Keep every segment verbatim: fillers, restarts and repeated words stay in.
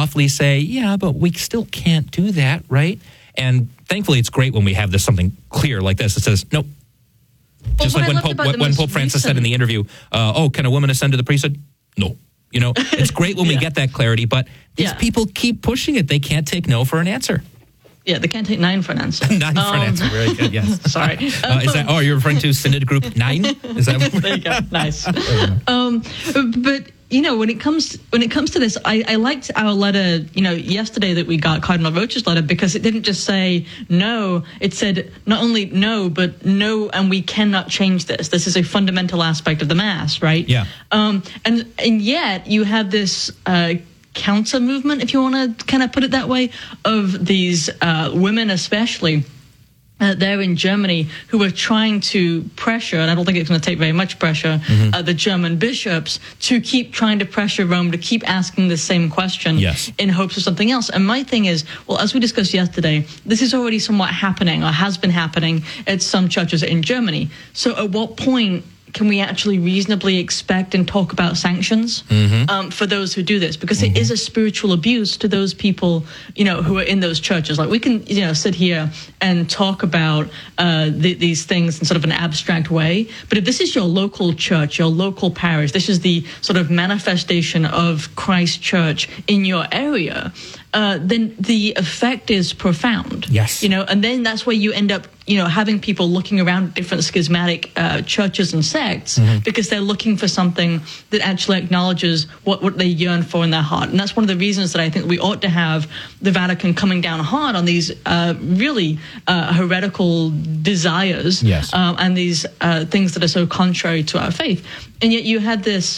softly say, yeah, but we still can't do that, right? And thankfully, it's great when we have this something clear like this that says, nope. Well, Just like when Pope, when, when Pope Francis recent... said in the interview, uh, oh, can a woman ascend to the priesthood? No. You know, it's great when yeah. we get that clarity, but these yeah. people keep pushing it. They can't take no for an answer. Yeah, they can't take nine for an answer. nine um, for an answer. Very good, yes. Sorry. Uh, is that, oh, you're referring to Synod Group nine? Is that there you go. Nice. um, but, you know, when it comes when it comes to this, I, I liked our letter, you know, yesterday that we got, Cardinal Rocha's letter, because it didn't just say no. It said not only no, but no, and we cannot change this. This is a fundamental aspect of the Mass, right? Yeah. Um, and, and yet you have this... Uh, counter movement, if you want to kind of put it that way, of these uh, women especially uh, there in Germany who are trying to pressure, and I don't think it's going to take very much pressure, mm-hmm. uh, the German bishops to keep trying to pressure Rome to keep asking the same question yes. in hopes of something else. And my thing is, well, as we discussed yesterday, this is already somewhat happening or has been happening at some churches in Germany. So at what point can we actually reasonably expect and talk about sanctions mm-hmm. um, for those who do this? Because mm-hmm. it is a spiritual abuse to those people, you know, who are in those churches. Like we can, you know, sit here and talk about uh, th- these things in sort of an abstract way. But if this is your local church, your local parish, this is the sort of manifestation of Christ Church in your area, uh, then the effect is profound. Yes. You know, and then that's where you end up, you know, having people looking around different schismatic uh, churches and sects mm-hmm. because they're looking for something that actually acknowledges what, what they yearn for in their heart. And that's one of the reasons that I think we ought to have the Vatican coming down hard on these uh, really uh, heretical desires yes. um, and these uh, things that are so contrary to our faith. And yet you had this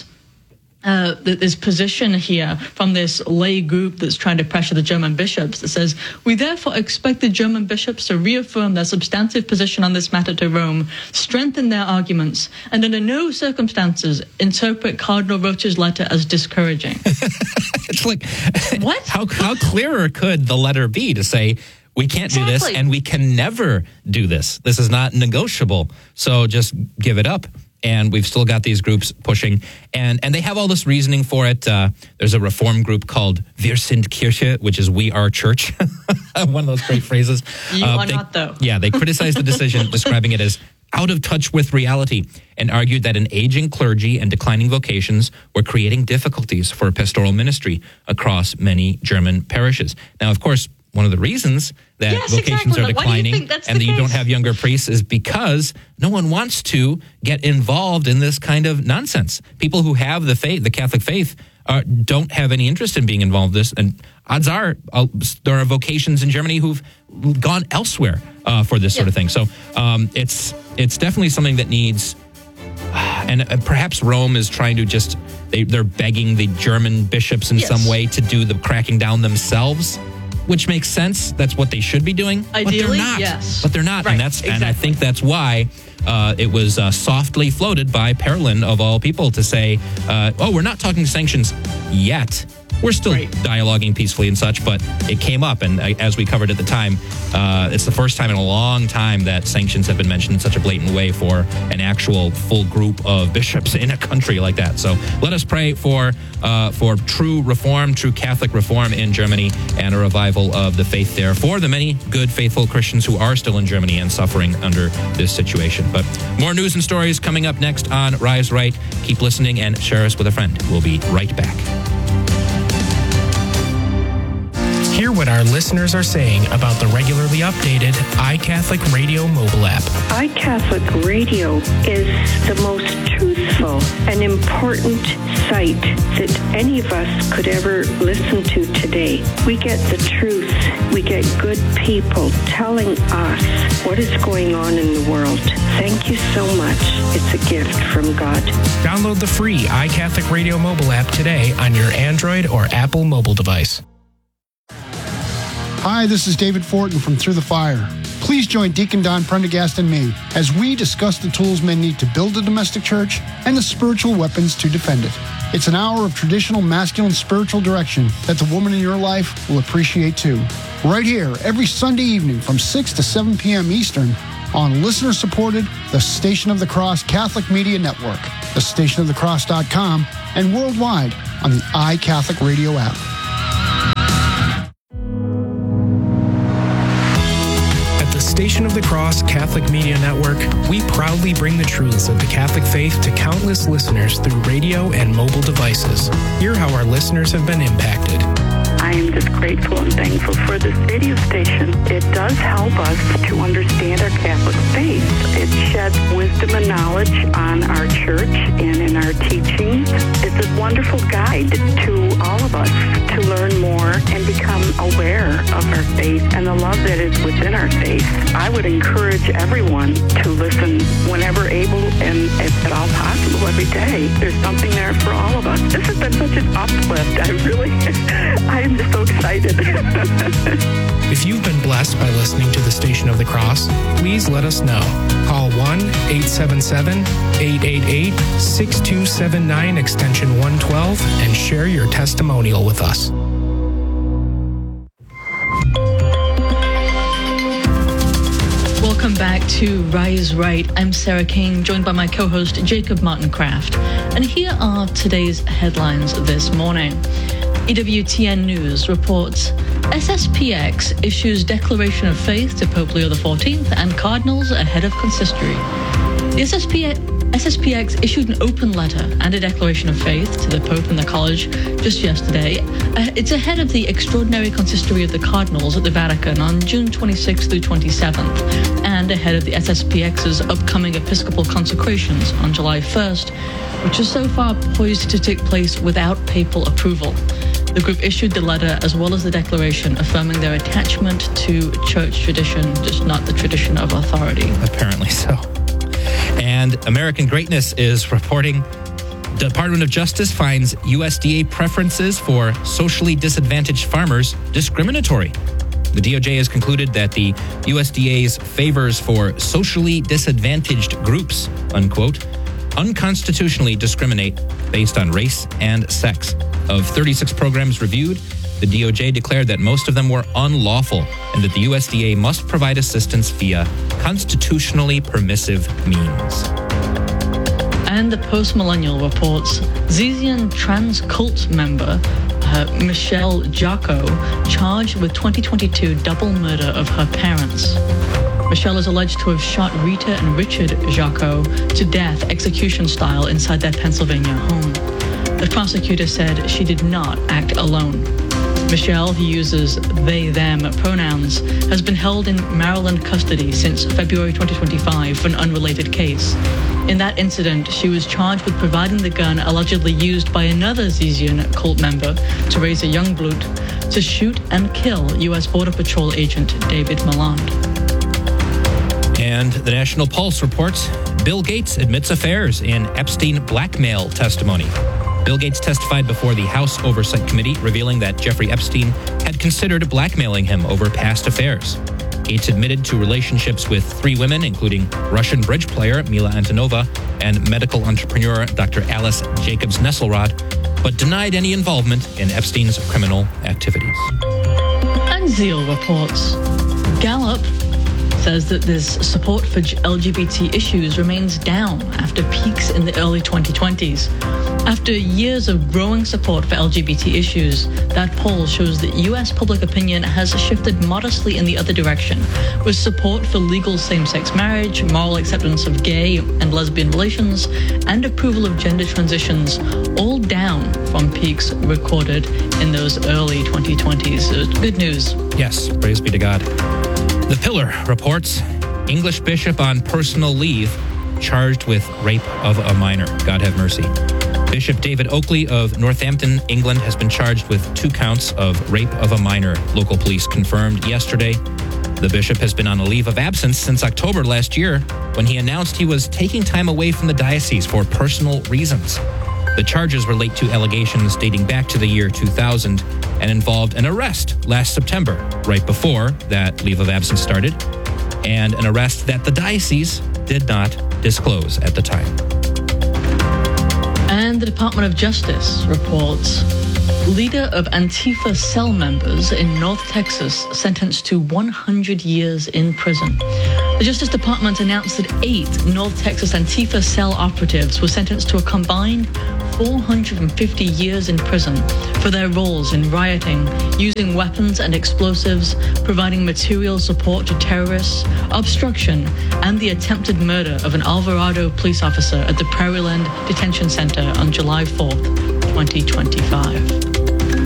Uh, this position here from this lay group that's trying to pressure the German bishops that says, we therefore expect the German bishops to reaffirm their substantive position on this matter to Rome, strengthen their arguments, and under no circumstances interpret Cardinal Rocha's letter as discouraging. It's like, what? How, how clearer could the letter be to say, we can't exactly. do this and we can never do this. This is not negotiable. So just give it up. And we've still got these groups pushing. And and they have all this reasoning for it. Uh, there's a reform group called Wir sind Kirche, which is We Are Church. One of those great phrases. You uh, are they, not, though. Yeah, they criticized the decision, describing it as out of touch with reality, and argued that an aging clergy and declining vocations were creating difficulties for pastoral ministry across many German parishes. Now, of course, one of the reasons that yes, vocations exactly. are Like, declining and that you case? don't have younger priests is because no one wants to get involved in this kind of nonsense. People who have the faith, the Catholic faith, uh, don't have any interest in being involved in this. And odds are uh, there are vocations in Germany who've gone elsewhere uh, for this yeah. sort of thing. So um, it's it's definitely something that needs... And uh, perhaps Rome is trying to just... They, they're begging the German bishops in yes. some way to do the cracking down themselves, which makes sense. That's what they should be doing. Ideally, but they're not. yes. But they're not. Right, and that's exactly. and I think that's why uh, it was uh, softly floated by Perlin, of all people, to say, uh, oh, we're not talking sanctions yet. We're still right. dialoguing peacefully and such, but it came up, and uh, as we covered at the time, uh, it's the first time in a long time that sanctions have been mentioned in such a blatant way for an actual full group of bishops in a country like that. So let us pray for uh, for true reform, true Catholic reform in Germany, and a revival of the faith there for the many good, faithful Christians who are still in Germany and suffering under this situation. But more news and stories coming up next on Rise Right. Keep listening and share us with a friend. We'll be right back. Hear what our listeners are saying about the regularly updated iCatholic Radio mobile app. iCatholic Radio is the most truthful and important site that any of us could ever listen to today. We get the truth. We get good people telling us what is going on in the world. Thank you so much. It's a gift from God. Download the free iCatholic Radio mobile app today on your Android or Apple mobile device. Hi, this is David Fortin from Through the Fire. Please join Deacon Don Prendergast and me as we discuss the tools men need to build a domestic church and the spiritual weapons to defend it. It's an hour of traditional masculine spiritual direction that the woman in your life will appreciate too. Right here, every Sunday evening from six to seven p.m. Eastern on listener-supported The Station of the Cross Catholic Media Network, the station of the cross dot com, and worldwide on the iCatholic Radio app. the Cross Catholic Media Network, we proudly bring the truths of the Catholic faith to countless listeners through radio and mobile devices. Hear how our listeners have been impacted. I am just grateful and thankful for this radio station. It does help us to understand our Catholic faith. It sheds wisdom and knowledge on our church and in our teachings. It's a wonderful guide to all of us to learn more and become aware of our faith and the love that is within our faith. I would encourage everyone to listen whenever able and if at all possible every day. There's something there for all of us. This has been such an uplift. I really, I am just so excited. If you've been blessed by listening to the Station of the Cross, please let us know. Call one eight seven seven, eight eight eight, six two seven nine extension one twelve and share your testimonial with us. Welcome back to Rise Right. I'm Sarah King, joined by my co-host Jacob Martin Kraft. And here are today's headlines this morning. E W T N News reports S S P X issues declaration of faith to Pope Leo the fourteenth and cardinals ahead of consistory. The S S P X S S P X issued an open letter and a declaration of faith to the Pope and the College just yesterday. Uh, it's ahead of the extraordinary consistory of the cardinals at the Vatican on June twenty-sixth through twenty-seventh, and ahead of the S S P X's upcoming episcopal consecrations on July first, which is so far poised to take place without papal approval. The group issued the letter as well as the declaration affirming their attachment to church tradition, just not the tradition of authority. Apparently so. And American Greatness is reporting Department of Justice finds U S D A preferences for socially disadvantaged farmers discriminatory. The D O J has concluded that the U S D A's favors for socially disadvantaged groups, unquote, unconstitutionally discriminate based on race and sex. Of thirty-six programs reviewed, the D O J declared that most of them were unlawful and that the U S D A must provide assistance via constitutionally permissive means. And the Post-Millennial reports Zizian trans cult member uh, Michelle Jacot charged with twenty twenty-two double murder of her parents. Michelle is alleged to have shot Rita and Richard Jacot to death execution style inside their Pennsylvania home. The prosecutor said she did not act alone. Michelle, who uses they, them pronouns, has been held in Maryland custody since February twenty twenty-five for an unrelated case. In that incident, she was charged with providing the gun allegedly used by another Zizian cult member, Teresa Youngblood, to shoot and kill U S Border Patrol agent David Maland. And the National Pulse reports Bill Gates admits affairs in Epstein blackmail testimony. Bill Gates testified before the House Oversight Committee, revealing that Jeffrey Epstein had considered blackmailing him over past affairs. Gates admitted to relationships with three women, including Russian bridge player Mila Antonova and medical entrepreneur Doctor Alice Jacobs Nesselrod, but denied any involvement in Epstein's criminal activities. And Zeal reports Gallup says that this support for L G B T issues remains down after peaks in the early twenty twenties. After years of growing support for L G B T issues, that poll shows that U S public opinion has shifted modestly in the other direction, with support for legal same-sex marriage, moral acceptance of gay and lesbian relations, and approval of gender transitions, all down from peaks recorded in those early twenty twenties. So good news. Yes, praise be to God. The Pillar reports English bishop on personal leave charged with rape of a minor. God have mercy. Bishop David Oakley of Northampton, England, has been charged with two counts of rape of a minor, local police confirmed yesterday. The bishop has been on a leave of absence since October last year, when he announced he was taking time away from the diocese for personal reasons. The charges relate to allegations dating back to the year two thousand and involved an arrest last September, right before that leave of absence started, and an arrest that the diocese did not disclose at the time. And the Department of Justice reports Leader of Antifa cell members in North Texas sentenced to one hundred years in prison. The Justice Department announced that eight North Texas Antifa cell operatives were sentenced to a combined four hundred fifty years in prison for their roles in rioting, using weapons and explosives, providing material support to terrorists, obstruction, and the attempted murder of an Alvarado police officer at the Prairieland Detention Center on July fourth, twenty twenty-five.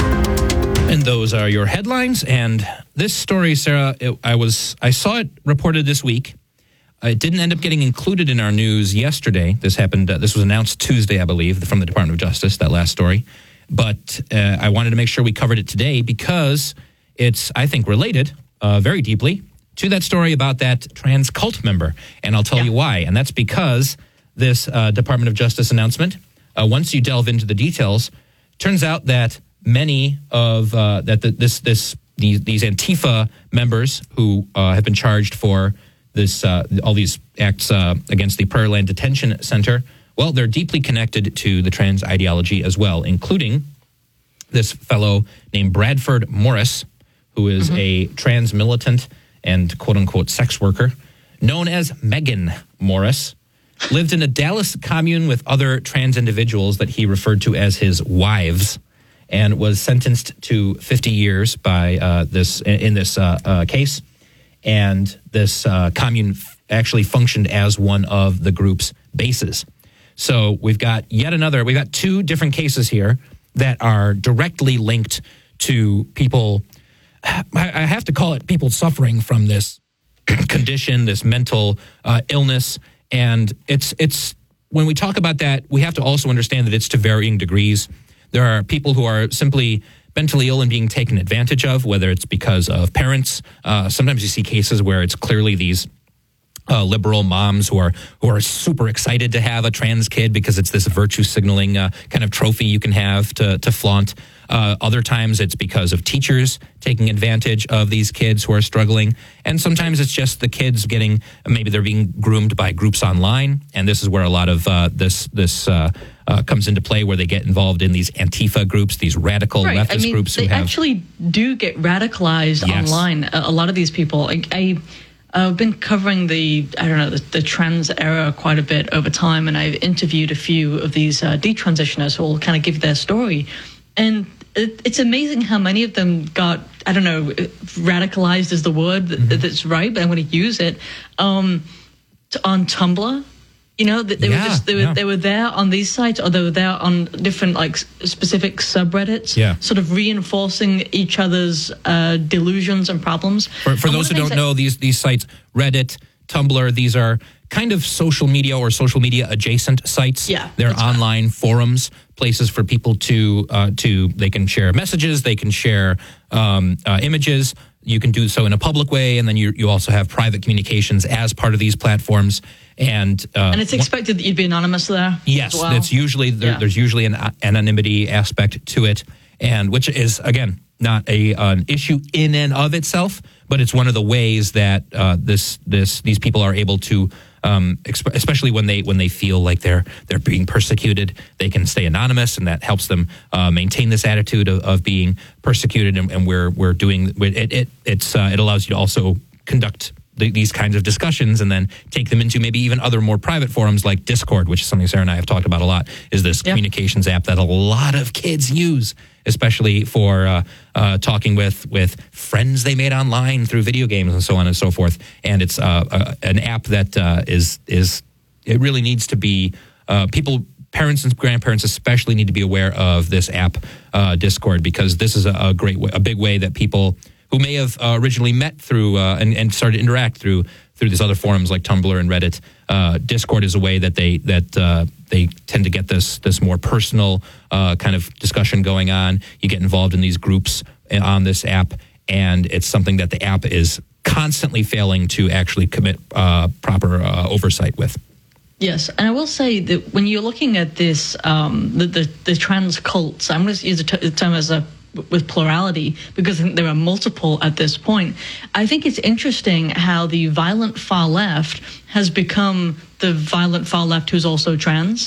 And those are your headlines. And this story, Sarah, it, I was I saw it reported this week. It didn't end up getting included in our news yesterday. This happened. Uh, this was announced Tuesday, I believe, from the Department of Justice. That last story, but uh, I wanted to make sure we covered it today because it's, I think, related uh, very deeply to that story about that trans cult member, and I'll tell yeah. you why. And that's because this uh, Department of Justice announcement, uh, once you delve into the details, turns out that many of uh, that the, this this these, these Antifa members who uh, have been charged for this uh, all these acts uh, against the Prairieland Detention Center, well, they're deeply connected to the trans ideology as well, including this fellow named Bradford Morris, who is mm-hmm. a trans militant and quote-unquote sex worker, known as Megan Morris, lived in a Dallas commune with other trans individuals that he referred to as his wives, and was sentenced to fifty years by uh, this in this uh, uh, case. And this uh, commune actually functioned as one of the group's bases. So we've got yet another, we've got two different cases here that are directly linked to people, I, I have to call it people suffering from this condition, this mental uh, illness. And it's it's when we talk about that, we have to also understand that it's to varying degrees. There are people who are simply mentally ill and being taken advantage of, whether it's because of parents. Uh, sometimes you see cases where it's clearly these uh, liberal moms who are who are super excited to have a trans kid because it's this virtue signaling uh, kind of trophy you can have to, to flaunt. Uh, other times it's because of teachers taking advantage of these kids who are struggling. And sometimes it's just the kids getting, maybe they're being groomed by groups online. And this is where a lot of uh, this this uh, uh, comes into play, where they get involved in these Antifa groups, these radical right. leftist I mean, groups who they have... actually do get radicalized yes. online. A, a lot of these people, like, I... I've been covering the, I don't know, the, the trans era quite a bit over time, and I've interviewed a few of these uh, detransitioners who will kind of give their story. And it, it's amazing how many of them got, I don't know, radicalized is the word that, mm-hmm. that's right, but I'm going to use it, um, to, on Tumblr. You know, they, they yeah, were just they were yeah. they were there on these sites, or they were there on different like specific subreddits, yeah. sort of reinforcing each other's uh, delusions and problems. For, for those who don't know, these these sites, Reddit, Tumblr, these are kind of social media or social media adjacent sites. Yeah, they're online right. forums, places for people to uh, to they can share messages, they can share um, uh, images. You can do so in a public way, and then you you also have private communications as part of these platforms. And uh, and it's expected that you'd be anonymous there. Yes, as well. it's usually there, yeah. there's usually an anonymity aspect to it, and which is again not a an issue in and of itself, but it's one of the ways that uh, this this these people are able to, um, exp- especially when they when they feel like they're they're being persecuted, they can stay anonymous, and that helps them uh, maintain this attitude of, of being persecuted. And, and we're we're doing it. it it's uh, it allows you to also conduct these kinds of discussions and then take them into maybe even other more private forums like Discord, which is something Sarah and I have talked about a lot, is this yeah. communications app that a lot of kids use, especially for uh, uh, talking with, with friends they made online through video games and so on and so forth. And it's uh, uh, an app that uh, is, is it really needs to be, uh, people, parents and grandparents especially need to be aware of this app, uh, Discord, because this is a, a great way, a big way that people who may have uh, originally met through uh, and, and started to interact through through these other forums like Tumblr and Reddit. Uh, Discord is a way that they that uh, they tend to get this this more personal uh, kind of discussion going on. You get involved in these groups on this app, and it's something that the app is constantly failing to actually commit uh, proper uh, oversight with. Yes, and I will say that when you're looking at this, um, the, the the trans cults, I'm going to use the, t- the term as a with plurality, because I think there are multiple at this point. I think it's interesting how the violent far left has become the violent far left who's also trans.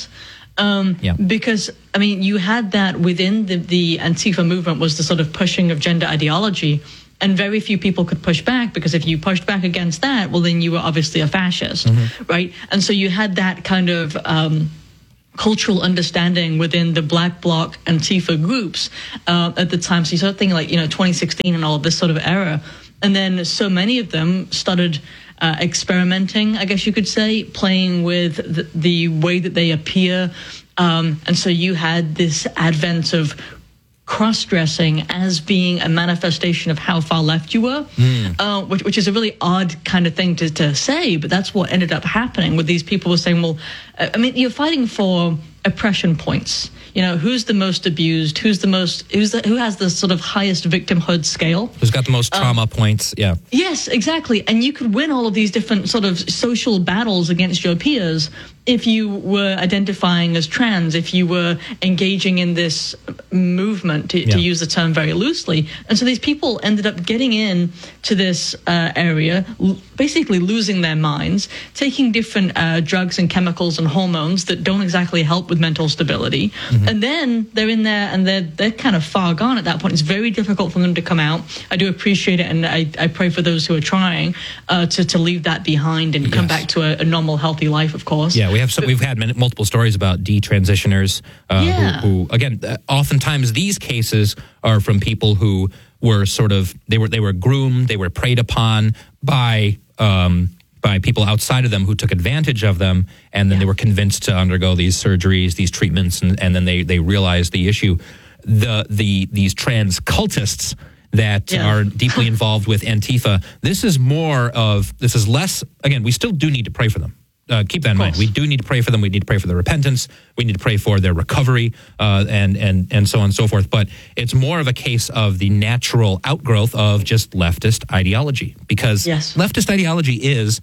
Um, Yeah. Because, I mean, you had that within the, the Antifa movement was the sort of pushing of gender ideology. And very few people could push back, because if you pushed back against that, well, then you were obviously a fascist, mm-hmm. right? And so you had that kind of um, cultural understanding within the Black Bloc Antifa groups uh, at the time. So you start thinking like, you know, twenty sixteen and all of this sort of era. And then so many of them started uh, experimenting, I guess you could say, playing with the, the way that they appear. Um, and so you had this advent of cross-dressing as being a manifestation of how far left you were, mm. uh, which, which is a really odd kind of thing to, to say, but that's what ended up happening with these people were saying, well, I mean, you're fighting for oppression points. You know, who's the most abused? Who's the most, who's the, who has the sort of highest victimhood scale? Who's got the most trauma um, points? Yeah. Yes, exactly. And you could win all of these different sort of social battles against your peers if you were identifying as trans, if you were engaging in this movement, to, yeah. to use the term very loosely. And so these people ended up getting in to this uh, area, l- basically losing their minds, taking different uh, drugs and chemicals and hormones that don't exactly help with mental stability. Mm-hmm. And then they're in there and they're, they're kind of far gone at that point. It's very difficult for them to come out. I do appreciate it, and I, I pray for those who are trying uh, to, to leave that behind and yes. come back to a, a normal, healthy life, of course. Yeah, we have some, we've had many, multiple stories about detransitioners uh, yeah. who, who, again, uh, oftentimes these cases are from people who were sort of, they were they were groomed, they were preyed upon by um, by people outside of them who took advantage of them, and then yeah. they were convinced to undergo these surgeries, these treatments, and, and then they, they realized the issue. The the these trans cultists that yeah. are deeply involved with Antifa, this is more of, this is less, again, we still do need to pray for them. Uh, keep that in mind. We do need to pray for them. We need to pray for their repentance. We need to pray for their recovery, uh, and and and so on and so forth. But it's more of a case of the natural outgrowth of just leftist ideology, because yes. leftist ideology is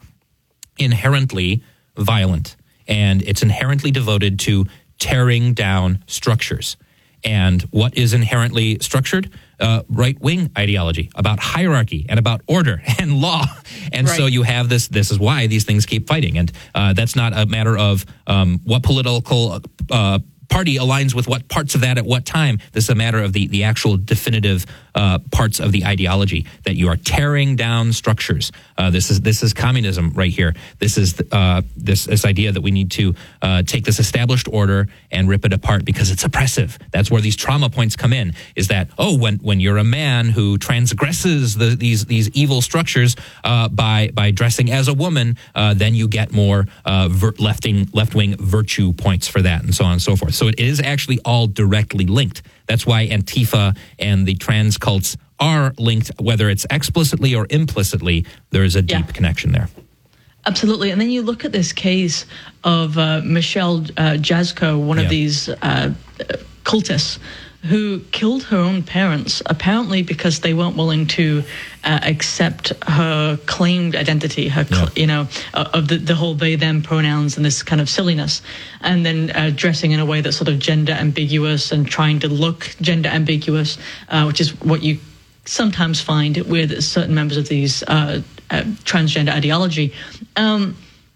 inherently violent, and it's inherently devoted to tearing down structures. And what is inherently structured? Uh, right-wing ideology about hierarchy and about order and law. And right. so you have this, this is why these things keep fighting. And uh, that's not a matter of um, what political uh, party aligns with what parts of that at what time. This is a matter of the, the actual definitive uh, parts of the ideology, that you are tearing down structures. Uh, this is this is communism right here. This is uh, this this idea that we need to uh, take this established order and rip it apart because it's oppressive. That's where these trauma points come in. Is that oh, when when you're a man who transgresses the, these these evil structures uh, by by dressing as a woman, uh, then you get more uh, ver- left-wing left-wing virtue points for that, and so on and so forth. So it is actually all directly linked. That's why Antifa and the trans cults are linked, whether it's explicitly or implicitly. There is a deep yeah. connection there. Absolutely. And then you look at this case of uh, Michelle uh, Jaczko, one yeah. of these uh, cultists, who killed her own parents, apparently because they weren't willing to uh, accept her claimed identity, her, cl- yeah. you know, uh, of the, the whole they, them pronouns and this kind of silliness, and then uh, dressing in a way that's sort of gender ambiguous and trying to look gender ambiguous, uh, which is what you sometimes find with certain members of these uh, uh, transgender ideology. Um,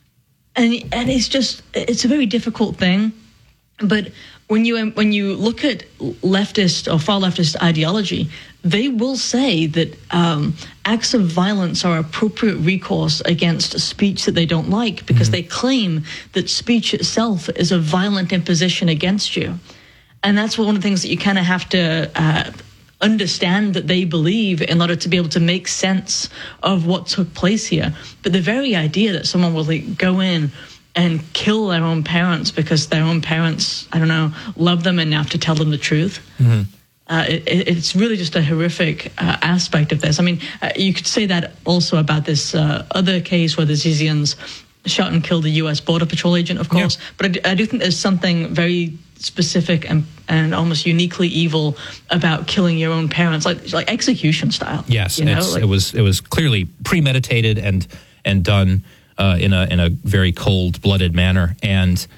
and, and it's just, it's a very difficult thing, but when you when you look at leftist or far leftist ideology, they will say that um, acts of violence are appropriate recourse against speech that they don't like, because mm-hmm. they claim that speech itself is a violent imposition against you. And that's one of the things that you kind of have to uh, understand that they believe in order to be able to make sense of what took place here. But the very idea that someone will like, go in and kill their own parents because their own parents, I don't know, love them enough to tell them the truth. Mm-hmm. Uh, it, it's really just a horrific uh, aspect of this. I mean, uh, you could say that also about this uh, other case where the Zizians shot and killed a U S Border Patrol agent, of course. Yeah. But I do, I do think there's something very specific and, and almost uniquely evil about killing your own parents, like like execution style. Yes, you know? like, it was it was clearly premeditated and and done Uh, in a in a very cold-blooded manner. And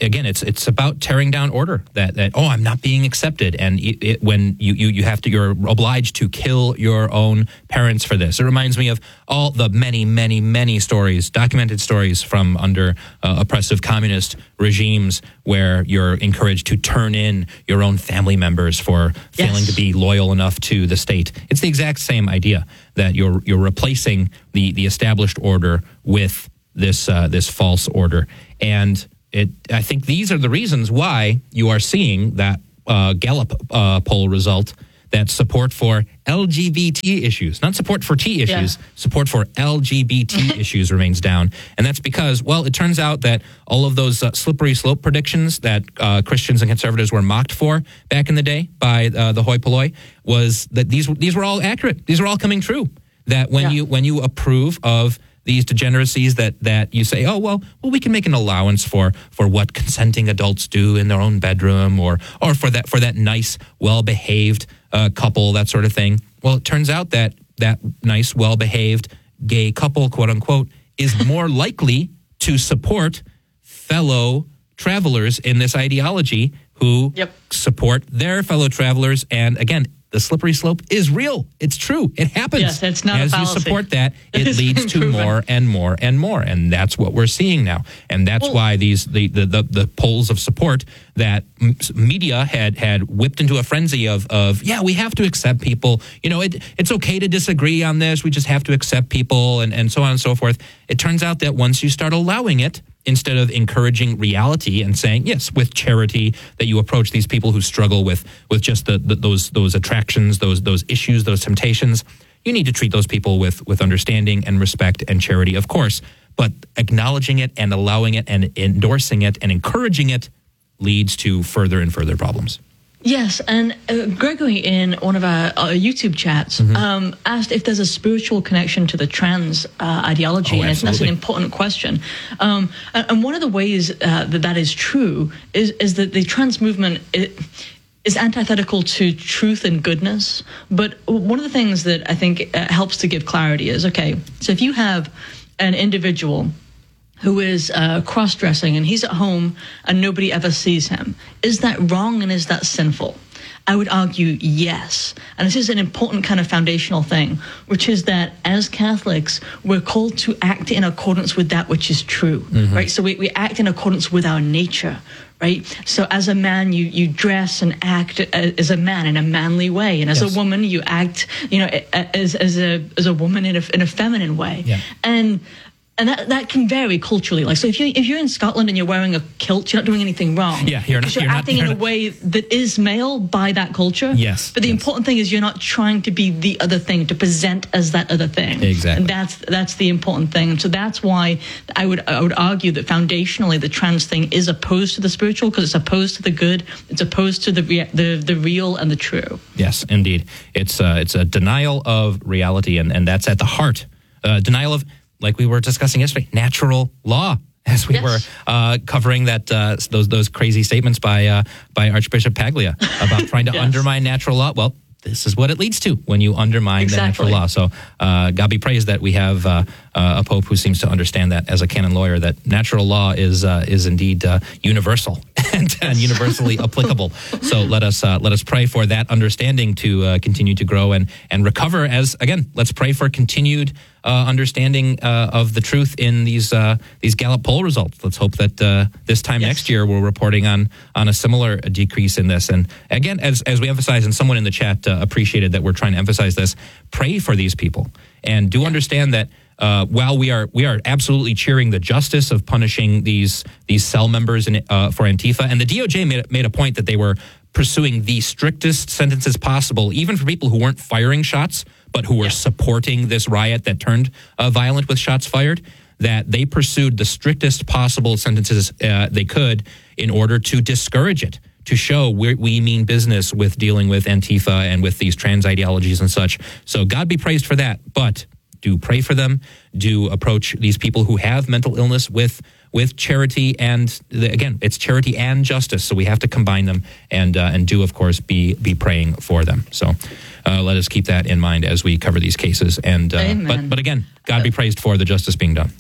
again, it's it's about tearing down order. That that oh, I'm not being accepted, and it, it, when you, you you have to, you're obliged to kill your own parents for this. It reminds me of all the many, many, many stories, documented stories from under uh, oppressive communist regimes, where you're encouraged to turn in your own family members for failing Yes. to be loyal enough to the state. It's the exact same idea, that you're you're replacing the the established order with this uh, this false order. And it I think these are the reasons why you are seeing that uh, Gallup uh, poll result, that support for L G B T issues, not support for T issues, Yeah. support for L G B T issues remains down. And that's because, well, it turns out that all of those uh, slippery slope predictions that uh, Christians and conservatives were mocked for back in the day by uh, the hoi polloi, was that these these were all accurate. These were all coming true. That when Yeah. you when you approve of these degeneracies, that that you say, oh, well, well, we can make an allowance for for what consenting adults do in their own bedroom, or or for that for that nice, well-behaved uh, couple, that sort of thing. Well, it turns out that that nice, well-behaved gay couple, quote unquote, is more likely to support fellow travelers in this ideology who Yep. support their fellow travelers. And again, the slippery slope is real. It's true. It happens. Yes, it's not a As you fallacy. support that, it It's leads been to proven. more and more and more. And that's what we're seeing now. And that's Well- why these the, the, the, the polls of support that m- media had had whipped into a frenzy of, of yeah, we have to accept people. You know, it, it's okay to disagree on this. We just have to accept people, and, and so on and so forth. It turns out that once you start allowing it, instead of encouraging reality and saying, yes, with charity, that you approach these people who struggle with with just the, the those those attractions, those those issues, those temptations, you need to treat those people with with understanding and respect and charity, of course. But acknowledging it and allowing it and endorsing it and encouraging it leads to further and further problems. Yes, and uh, Gregory, in one of our, our YouTube chats, Mm-hmm. um, asked if there's a spiritual connection to the trans uh, ideology, Oh, and it's- that's an absolutely. important question. Um, and, and one of the ways uh, that that is true is is that the trans movement it, is antithetical to truth and goodness. But one of the things that I think uh, helps to give clarity is, okay, so if you have an individual who is uh, cross-dressing and he's at home and nobody ever sees him, is that wrong and is that sinful? I would argue yes. And this is an important kind of foundational thing, which is that as Catholics, we're called to act in accordance with that which is true, Mm-hmm. right? So we, we act in accordance with our nature, right? So as a man, you, you dress and act as a man in a manly way. And as Yes. a woman, you act, you know, as, as, a, as a woman in a, in a feminine way. Yeah. And And that, that can vary culturally. Like, so if you if you're in Scotland and you're wearing a kilt, you're not doing anything wrong. Yeah, you're not- Because you're, you're not- acting you're in a not- way that is male by that culture. Yes, But the yes. important thing is you're not trying to be the other thing, to present as that other thing. Exactly. And that's that's the important thing. And so that's why I would I would argue that foundationally the trans thing is opposed to the spiritual, because it's opposed to the good, it's opposed to the rea- the the real and the true. Yes, indeed. It's uh, it's a denial of reality, and, and that's at the heart. Uh, denial of, like we were discussing yesterday, natural law, as we Yes. were uh, covering that uh, those those crazy statements by uh, by Archbishop Paglia about trying to Yes. undermine natural law. Well, this is what it leads to when you undermine the natural Exactly. law. So uh, God be praised that we have uh, uh, a pope who seems to understand that as a canon lawyer, that natural law is uh, is indeed uh, universal and, and universally applicable. So let us uh, let us pray for that understanding to uh, continue to grow and and recover. As again, let's pray for continued uh, understanding uh, of the truth in these uh, these Gallup poll results. Let's hope that uh, this time Yes. next year we're reporting on on a similar decrease in this. And again, as as we emphasize, and someone in the chat uh, appreciated that we're trying to emphasize this, pray for these people, and do understand that uh, while we are we are absolutely cheering the justice of punishing these these cell members in, uh, for Antifa, and the D O J made made a point that they were pursuing the strictest sentences possible, even for people who weren't firing shots, but who were Yeah. supporting this riot that turned uh, violent with shots fired, that they pursued the strictest possible sentences uh, they could in order to discourage it, to show we we mean business with dealing with Antifa and with these trans ideologies and such. So God be praised for that, but do pray for them, do approach these people who have mental illness with with charity, and the, again, it's charity and justice, so we have to combine them, and uh, and do, of course, be be praying for them. So uh, let us keep that in mind as we cover these cases. And uh, Amen. but but again, God be praised for the justice being done.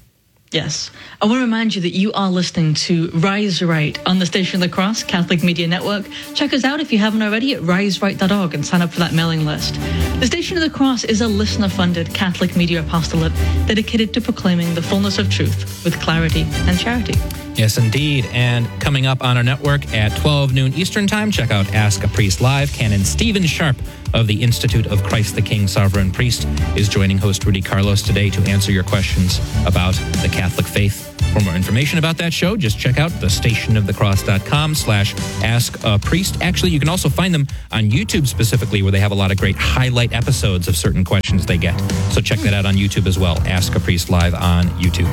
Yes. I want to remind you that you are listening to Rise Right on the Station of the Cross Catholic Media Network. Check us out if you haven't already at rise right dot org and sign up for that mailing list. The Station of the Cross is a listener-funded Catholic media apostolate dedicated to proclaiming the fullness of truth with clarity and charity. Yes, indeed. And coming up on our network at twelve noon Eastern Time, check out Ask a Priest Live. Canon Stephen Sharp of the Institute of Christ the King Sovereign Priest is joining host Rudy Carlos today to answer your questions about the Catholic faith. For more information about that show, just check out the stationofthecross.com slash ask a priest. Actually, you can also find them on YouTube specifically, where they have a lot of great highlight episodes of certain questions they get. So check that out on YouTube as well. Ask a Priest Live on YouTube.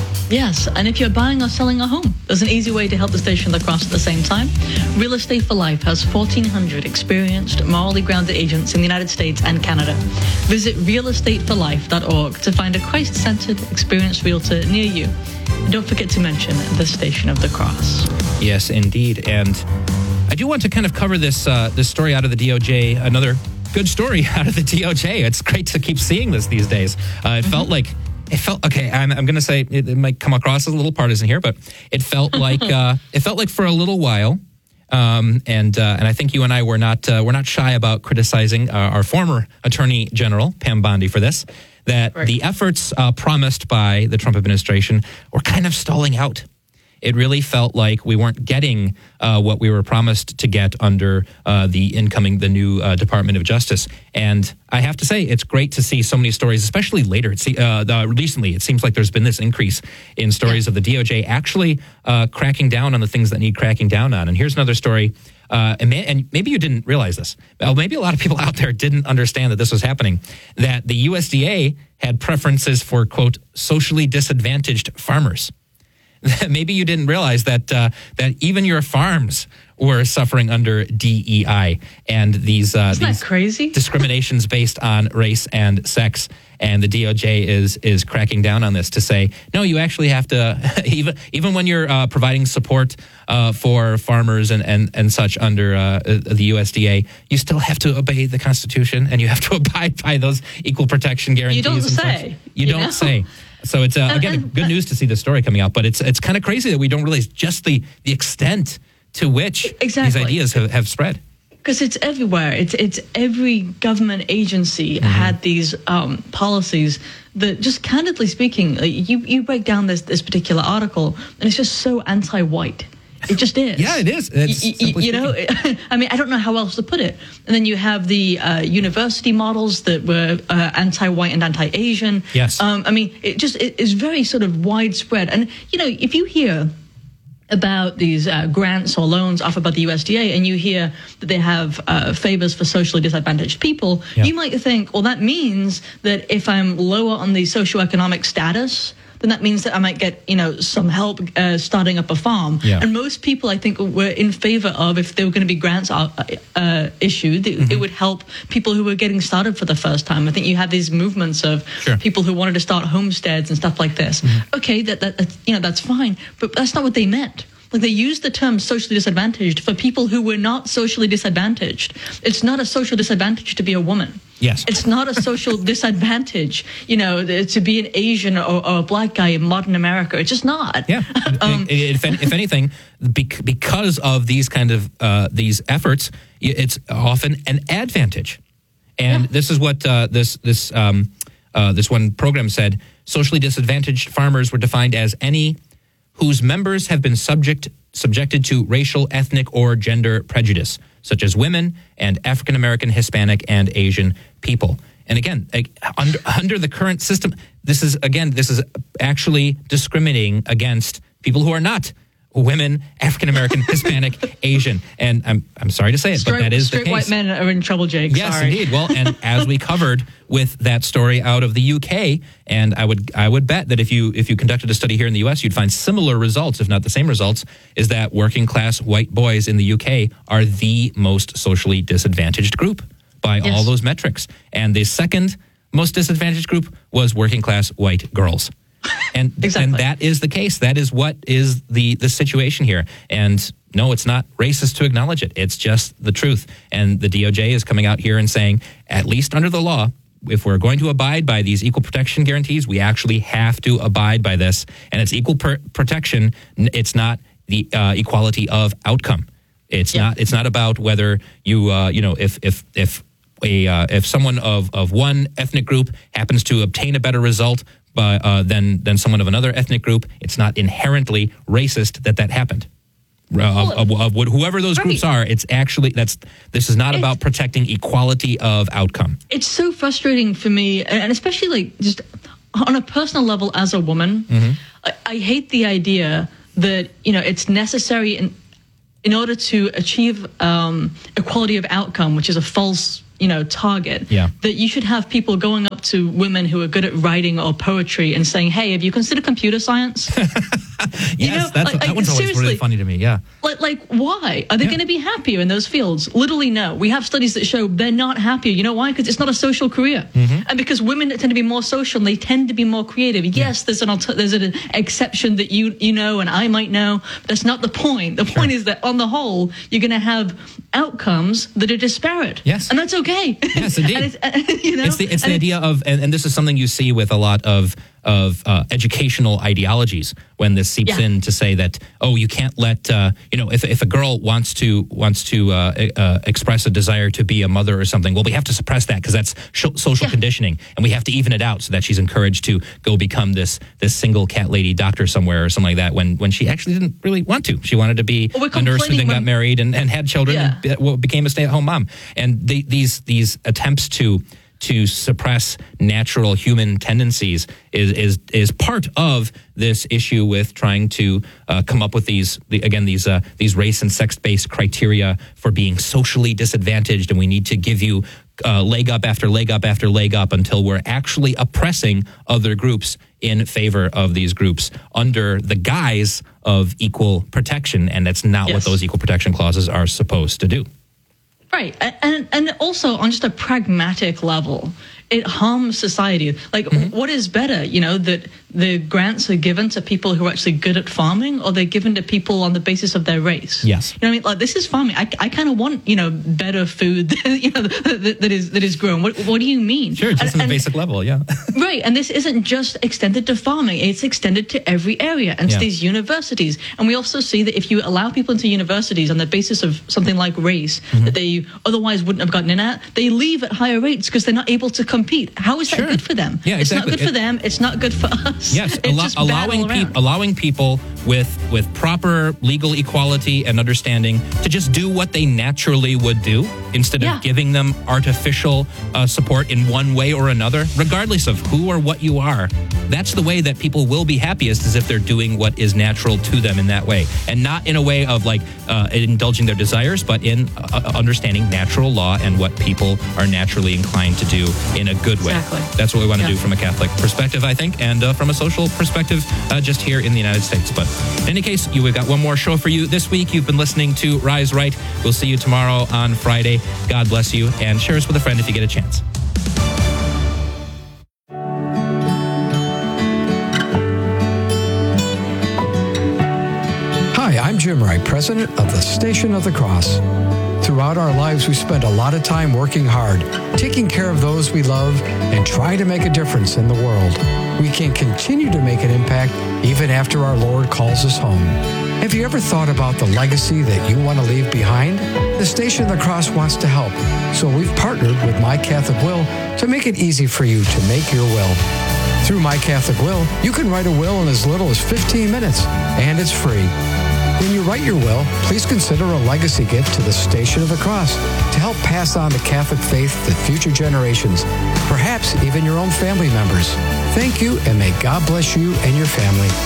Yes, and if you're buying or selling a home, there's an easy way to help the Station of the Cross at the same time. Real Estate for Life has fourteen hundred experienced, morally grounded agents in the United States and Canada. Visit real estate for life dot org to find a Christ-centered, experienced realtor near you. And don't forget to mention the Station of the Cross. Yes, indeed. And I do want to kind of cover this uh, this story out of the D O J, another good story out of the D O J. It's great to keep seeing this these days. Uh, it mm-hmm. felt like It felt okay. I'm, I'm going to say it, it might come across as a little partisan here, but it felt like uh, it felt like for a little while, um, and uh, and I think you and I were not uh, we're not shy about criticizing uh, our former Attorney General Pam Bondi for this. That right. the efforts uh, promised by the Trump administration were kind of stalling out. It really felt like we weren't getting uh, what we were promised to get under uh, the incoming, the new uh, Department of Justice. And I have to say, it's great to see so many stories, especially later. It's, uh, the, recently, it seems like there's been this increase in stories yeah. of the D O J actually uh, cracking down on the things that need cracking down on. And here's another story. Uh, and, may, and maybe you didn't realize this. Well, maybe a lot of people out there didn't understand that this was happening, that the U S D A had preferences for, quote, socially disadvantaged farmers. Maybe you didn't realize that uh, that even your farms were suffering under D E I and these uh, Isn't these that crazy? discriminations based on race and sex. And the D O J is is cracking down on this to say, no, you actually have to, even even when you're uh, providing support uh, for farmers and, and, and such under uh, the U S D A, you still have to obey the Constitution and you have to abide by those equal protection guarantees. You don't and say. Such. You, you don't know? say. So it's, uh, again, and, and, good news to see this story coming out, but it's it's kind of crazy that we don't realize just the, the extent to which exactly. these ideas have, have spread. Because it's everywhere. It's it's every government agency mm-hmm. had these um, policies that, just candidly speaking, like, you, you break down this, this particular article, and it's just so anti-white. It just is. Yeah, it is. It's you, you know, I mean, I don't know how else to put it. And then you have the uh, university models that were uh, anti-white and anti-Asian. Yes. Um, I mean, it just it is very sort of widespread. And, you know, if you hear about these uh, grants or loans offered by the U S D A and you hear that they have uh, favors for socially disadvantaged people, yeah. you might think, well, that means that if I'm lower on the socioeconomic status, then that means that I might get, you know, some help uh, starting up a farm. Yeah. And most people, I think, were in favor of, if there were going to be grants uh, uh, issued, it, mm-hmm. it would help people who were getting started for the first time. I think you had these movements of sure. people who wanted to start homesteads and stuff like this. Mm-hmm. Okay, that, that that's, you know, that's fine, but that's not what they meant. Like, they used the term socially disadvantaged for people who were not socially disadvantaged. It's not a social disadvantage to be a woman. Yes. It's not a social disadvantage, you know, to be an Asian or, or a black guy in modern America. It's just not. Yeah. um, if, if anything, because of these kind of uh, these efforts, it's often an advantage. And yeah. this is what uh, this this um, uh, this one program said. Socially disadvantaged farmers were defined as any whose members have been subject subjected to racial, ethnic, or gender prejudice, such as women and African American, Hispanic, and Asian people. And again, under, under the current system, this is again this is actually discriminating against people who are not women, African American, Hispanic, Asian. And I'm I'm sorry to say it, straight, but that is the case. Straight white men are in trouble, Jake. Yes, sorry. indeed. Well, and as we covered with that story out of the U K, and I would I would bet that if you if you conducted a study here in the U S, you'd find similar results, if not the same results, is that working class white boys in the U K are the most socially disadvantaged group by yes. all those metrics. And the second most disadvantaged group was working class white girls. And, exactly. and that is the case. That is what is the, the situation here. And no, it's not racist to acknowledge it. It's just the truth. And the D O J is coming out here and saying, at least under the law, if we're going to abide by these equal protection guarantees, we actually have to abide by this. And it's equal per- protection. It's not the uh, equality of outcome. It's yeah. not. It's not about whether you, uh, you know, if if if a uh, if someone of, of one ethnic group happens to obtain a better result by, uh, than than someone of another ethnic group. It's not inherently racist that that happened. Uh, of, of, of whoever those groups right. are, it's actually that's. This is not it's, about protecting equality of outcome. It's so frustrating for me, and especially like just on a personal level as a woman. Mm-hmm. I, I hate the idea that you know it's necessary in in order to achieve um, equality of outcome, which is a false you know target. Yeah. That you should have people going up to women who are good at writing or poetry and saying, "Hey, have you considered computer science?" yes, you know, that's like, that one's always really funny to me. Yeah. Like, like, why? Are they yeah. going to be happier in those fields? Literally, no. We have studies that show they're not happier. You know why? Because it's not a social career. Mm-hmm. And because women tend to be more social and they tend to be more creative. Yes, yeah. there's an alter- there's an exception that you you know and I might know. But that's not the point. The sure. point is that on the whole, you're going to have outcomes that are disparate. Yes. And that's okay. Yes, indeed. and it's, uh, you know? It's the, it's the and idea of, and, and this is something you see with a lot of of uh, educational ideologies when this seeps yeah. in to say that, oh, you can't let, uh, you know, if if a girl wants to wants to uh, uh, express a desire to be a mother or something, well, we have to suppress that because that's sh- social yeah. conditioning, and we have to even it out so that she's encouraged to go become this this single cat lady doctor somewhere or something like that when when she actually didn't really want to. She wanted to be well, a nurse who then when, got married and, and had children yeah. and be, well, became a stay-at-home mom. And the, these these attempts to to suppress natural human tendencies is is is part of this issue with trying to uh, come up with these the, again these uh, these race and sex based criteria for being socially disadvantaged, and we need to give you uh, leg up after leg up after leg up until we're actually oppressing other groups in favor of these groups under the guise of equal protection, and that's not yes. what those equal protection clauses are supposed to do. Right. And and also on just a pragmatic level, it harms society. Like, mm-hmm. what is better, you know, that the grants are given to people who are actually good at farming, or they're given to people on the basis of their race? Yes. You know what I mean? Like, this is farming. I, I kind of want, you know, better food, you know, that, that is that is grown. What what do you mean? Sure, just and, on the and, basic level, yeah. Right. And this isn't just extended to farming. It's extended to every area and yeah. to these universities. And we also see that if you allow people into universities on the basis of something like race mm-hmm. that they otherwise wouldn't have gotten in at, they leave at higher rates because they're not able to compete. How is that sure. good for them? Yeah, it's exactly. not good for it, them. It's not good for us. Yes, it's allo- just allowing people allowing people with with proper legal equality and understanding to just do what they naturally would do instead yeah. of giving them artificial uh, support in one way or another, regardless of who or what you are. That's the way that people will be happiest, is if they're doing what is natural to them in that way, and not in a way of like uh, indulging their desires, but in uh, understanding natural law and what people are naturally inclined to do in a good way. Exactly. That's what we want to yeah. do from a Catholic perspective, I think, and uh, from a social perspective, uh, just here in the United States. But in any case, you, we've got one more show for you this week. You've been listening to Rise Right. We'll see you tomorrow on Friday. God bless you, and share us with a friend if you get a chance. Hi, I'm Jim Wright, president of the Station of the Cross. Throughout our lives, we spend a lot of time working hard, taking care of those we love, and trying to make a difference in the world. We can continue to make an impact even after our Lord calls us home. Have you ever thought about the legacy that you want to leave behind? The Station of the Cross wants to help, so we've partnered with My Catholic Will to make it easy for you to make your will. Through My Catholic Will, you can write a will in as little as fifteen minutes, and it's free. When you write your will, please consider a legacy gift to the Station of the Cross to help pass on the Catholic faith to future generations, perhaps even your own family members. Thank you, and may God bless you and your family.